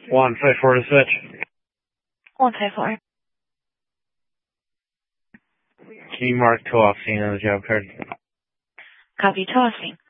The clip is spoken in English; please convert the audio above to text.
154 to switch. 154. Can you mark 2 off scene on the job card? Copy, 2 off scene.